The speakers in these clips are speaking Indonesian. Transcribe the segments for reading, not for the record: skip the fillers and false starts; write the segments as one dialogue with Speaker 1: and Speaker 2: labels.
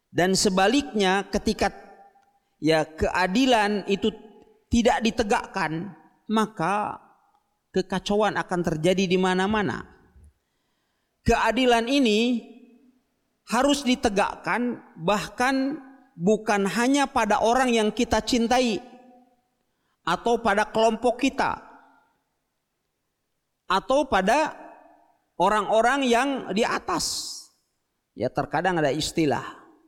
Speaker 1: Dan sebaliknya ketika keadilan itu tidak ditegakkan, maka kekacauan akan terjadi di mana-mana. Keadilan ini harus ditegakkan, bahkan bukan hanya pada orang yang kita cintai atau pada kelompok kita atau pada orang-orang yang di atas. Ya, terkadang ada istilah,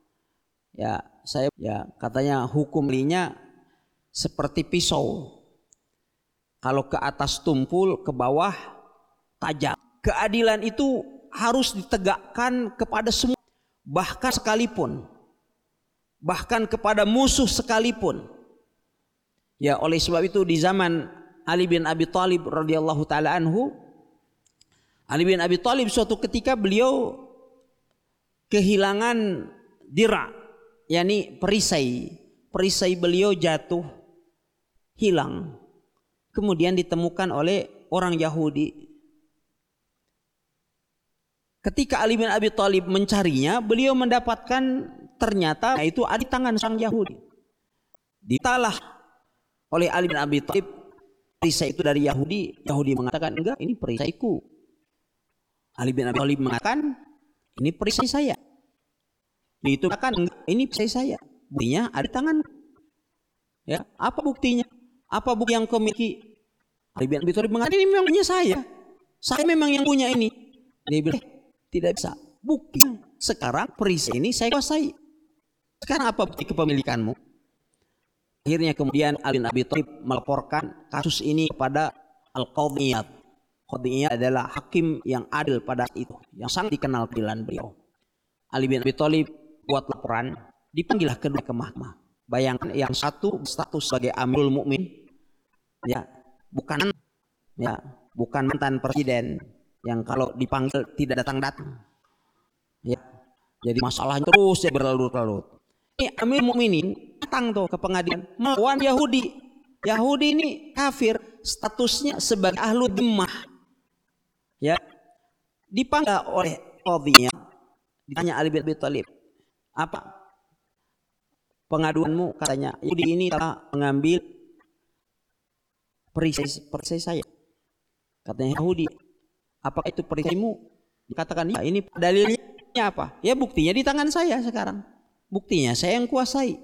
Speaker 1: katanya hukum linya seperti pisau. Kalau ke atas tumpul, ke bawah tajam. Keadilan itu harus ditegakkan kepada semua, bahkan sekalipun, bahkan kepada musuh sekalipun. Ya, oleh sebab itu di zaman Ali bin Abi Thalib radhiyallahu taala anhu, Ali bin Abi Thalib suatu ketika beliau kehilangan dira, yakni perisai beliau jatuh, hilang. Kemudian ditemukan oleh orang Yahudi. Ketika Ali bin Abi Thalib mencarinya, beliau mendapatkan ternyata itu ada di tangan sang Yahudi. Ditalah oleh Ali bin Abi Thalib perisai itu dari Yahudi. Yahudi mengatakan, enggak, ini perisaiku. Ali bin Abi Thalib mengatakan, ini perisai saya. Itu mengatakan, enggak, ini perisai saya. Buktinya ada di tangan. Ya, apa buktinya? Apa bukti yang kau miliki? Ali bin Abi Thalib mengatakan, ini memang punya saya. Saya memang yang punya ini. Dia bilang, tidak bisa. Bukti sekarang perisai ini saya kuasai. Sekarang apa bukti kepemilikanmu? Akhirnya kemudian Ali bin Abi Thalib melaporkan kasus ini kepada Al-Qadhi Iyad. Qadhi Iyad adalah hakim yang adil pada itu, yang sangat dikenal keadilan beliau. Ali bin Abi Thalib buat laporan, dipanggillah kedua ke mahkamah. Bayangkan, yang satu status sebagai Amirul Mukmin, bukan mantan presiden yang kalau dipanggil tidak datang. Ya, jadi masalahnya terus berlarut-larut. Ini Amirul Mukminin datang tuh ke pengadilan melawan Yahudi. Yahudi ini kafir, statusnya sebagai ahlu dhimmah. Ya, dipanggil oleh qadhinya, ditanya Ali bin Abi Thalib, apa pengaduanmu? Katanya, Yahudi ini telah mengambil perisai saya. Katanya Yahudi, apakah itu perisaimu? Dikatakan, ya, ini dalilnya apa? Ya, buktinya di tangan saya sekarang. Buktinya saya yang kuasai.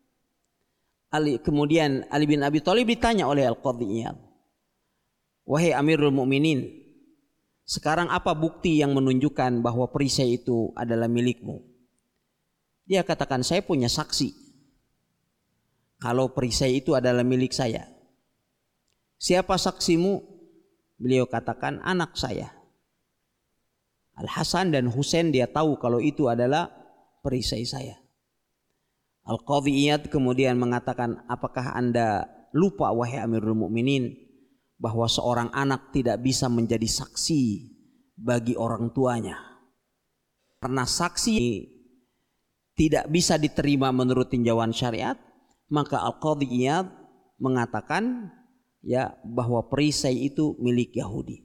Speaker 1: Kemudian Ali bin Abi Thalib ditanya oleh Al-Qadhi Iyad, wahai Amirul Mukminin, sekarang apa bukti yang menunjukkan bahwa perisai itu adalah milikmu? Dia katakan, saya punya saksi kalau perisai itu adalah milik saya. Siapa saksimu? Beliau katakan, anak saya Al-Hasan dan Husain, dia tahu kalau itu adalah perisai saya. Al-Qadhi Iyad kemudian mengatakan, apakah Anda lupa wahai Amirul Mukminin bahwa seorang anak tidak bisa menjadi saksi bagi orang tuanya? Karena saksi tidak bisa diterima menurut tinjauan syariat, maka Al-Qadhi Iyad mengatakan bahwa perisai itu milik Yahudi.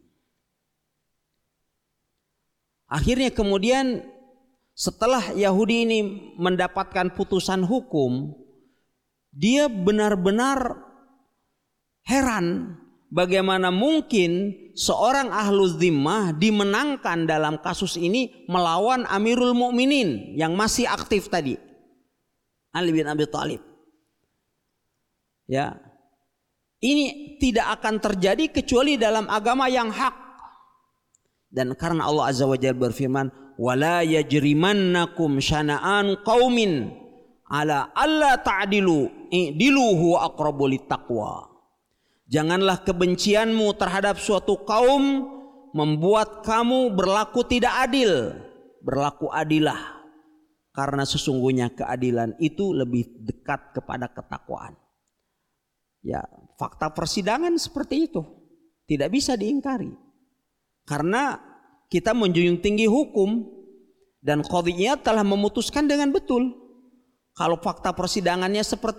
Speaker 1: Akhirnya kemudian setelah Yahudi ini mendapatkan putusan hukum, dia benar-benar heran bagaimana mungkin seorang ahlu dhimmah dimenangkan dalam kasus ini melawan Amirul Mukminin yang masih aktif tadi, Ali bin Abi Thalib. Ya, ini tidak akan terjadi kecuali dalam agama yang hak. Dan karena Allah Azza wa Jalla berfirman, wala yajrimannakum syana'an qaumin ala alla ta'dilu i'dilu huwa aqrabu littaqwa. Janganlah kebencianmu terhadap suatu kaum membuat kamu berlaku tidak adil. Berlaku adilah, karena sesungguhnya keadilan itu lebih dekat kepada ketakwaan. Ya, fakta persidangan seperti itu tidak bisa diingkari. Karena kita menjunjung tinggi hukum dan qadhiyah telah memutuskan dengan betul. Kalau fakta persidangannya seperti